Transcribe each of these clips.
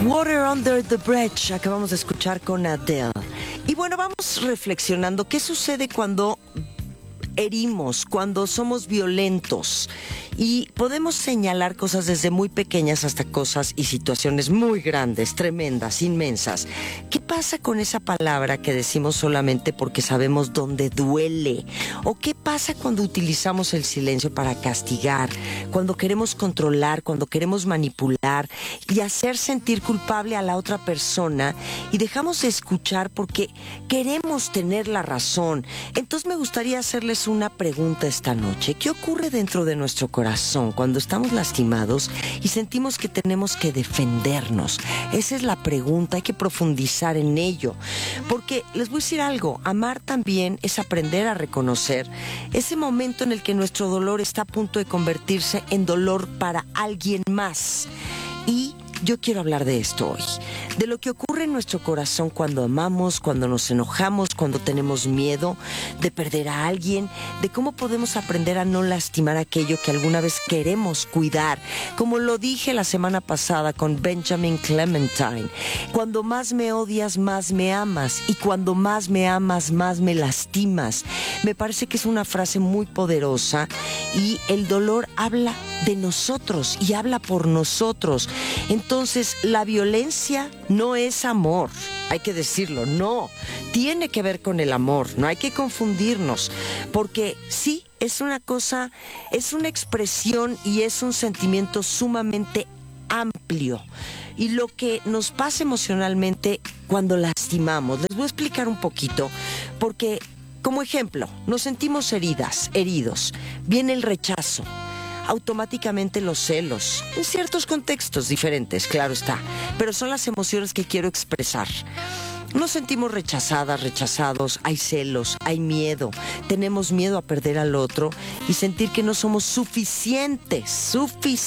Water Under the Bridge, acabamos de escuchar con Adele. Y bueno, vamos reflexionando qué sucede cuando herimos, cuando somos violentos. Y podemos señalar cosas desde muy pequeñas hasta cosas y situaciones muy grandes, tremendas, inmensas. ¿Qué pasa con esa palabra que decimos solamente porque sabemos dónde duele? ¿O qué pasa cuando utilizamos el silencio para castigar, cuando queremos controlar, cuando queremos manipular y hacer sentir culpable a la otra persona y dejamos de escuchar porque queremos tener la razón? Entonces me gustaría hacerles una pregunta esta noche. ¿Qué ocurre dentro de nuestro corazón cuando estamos lastimados y sentimos que tenemos que defendernos? Esa es la pregunta, hay que profundizar en ello, porque les voy a decir algo, amar también es aprender a reconocer ese momento en el que nuestro dolor está a punto de convertirse en dolor para alguien más. Y yo quiero hablar de esto hoy, de lo que ocurre en nuestro corazón cuando amamos, cuando nos enojamos, cuando tenemos miedo de perder a alguien, de cómo podemos aprender a no lastimar aquello que alguna vez queremos cuidar. Como lo dije la semana pasada con Benjamin Clementine, cuando más me odias, más me amas, y cuando más me amas, más me lastimas. Me parece que es una frase muy poderosa y el dolor habla de nosotros y habla por nosotros. Entonces, la violencia no es amor, hay que decirlo, no, tiene que ver con el amor, no hay que confundirnos, porque sí, es una cosa, es una expresión y es un sentimiento sumamente amplio. Y lo que nos pasa emocionalmente cuando lastimamos, les voy a explicar un poquito, porque, como ejemplo, nos sentimos heridos, viene el rechazo, automáticamente los celos, en ciertos contextos diferentes, claro está, pero son las emociones que quiero expresar. Nos sentimos rechazados, hay celos, hay miedo, tenemos miedo a perder al otro y sentir que no somos suficientes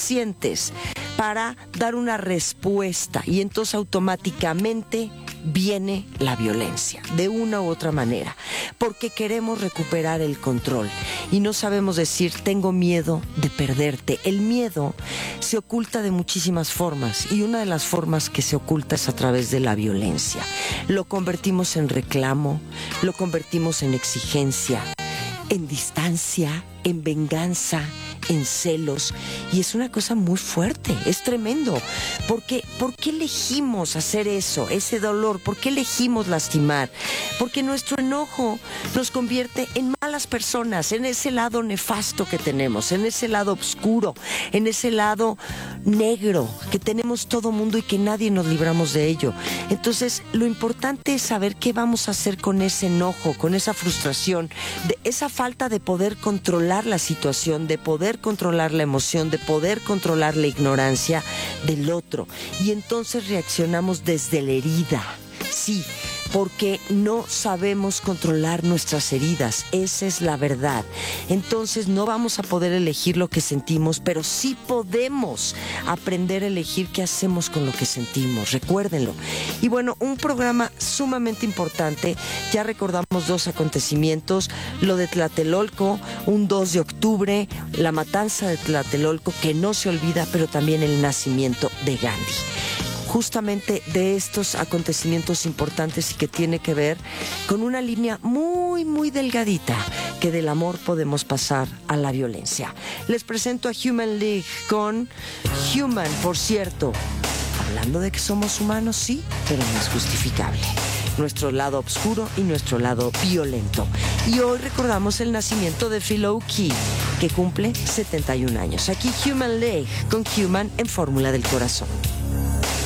para dar una respuesta, y entonces automáticamente viene la violencia, de una u otra manera, porque queremos recuperar el control y no sabemos decir tengo miedo de perderte. El miedo se oculta de muchísimas formas y una de las formas que se oculta es a través de la violencia. Lo convertimos en reclamo, lo convertimos en exigencia, en distancia, en venganza, en celos, y es una cosa muy fuerte, es tremendo, porque ¿por qué elegimos hacer eso, ese dolor? ¿Por qué elegimos lastimar? Porque nuestro enojo nos convierte en malas personas, en ese lado nefasto que tenemos, en ese lado oscuro, en ese lado negro que tenemos todo mundo y que nadie nos libramos de ello. Entonces, lo importante es saber qué vamos a hacer con ese enojo, con esa frustración, de esa falta de poder controlar la situación, de poder controlar la emoción, de poder controlar la ignorancia del otro. Y entonces reaccionamos desde la herida. Sí, porque no sabemos controlar nuestras heridas, esa es la verdad. Entonces no vamos a poder elegir lo que sentimos, pero sí podemos aprender a elegir qué hacemos con lo que sentimos, recuérdenlo. Y bueno, un programa sumamente importante, ya recordamos dos acontecimientos, lo de Tlatelolco, un 2 de octubre, la matanza de Tlatelolco, que no se olvida, pero también el nacimiento de Gandhi. Justamente de estos acontecimientos importantes y que tiene que ver con una línea muy, muy delgadita, que del amor podemos pasar a la violencia. Les presento a Human League con Human, por cierto. Hablando de que somos humanos, sí, pero no es justificable. Nuestro lado oscuro y nuestro lado violento. Y hoy recordamos el nacimiento de Phil Oakey, que cumple 71 años. Aquí Human League con Human en Fórmula del Corazón.